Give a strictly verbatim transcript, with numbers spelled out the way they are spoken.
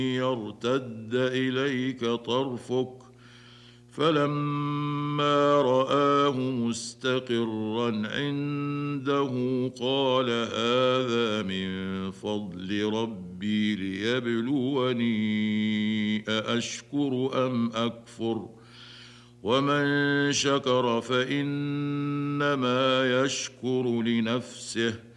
يرتد إليك طرفك فلما رآه مستقرا عنده قال هذا من فضل ربي ليبلوني أأشكر أم أكفر ومن شكر فإنما يشكر لنفسه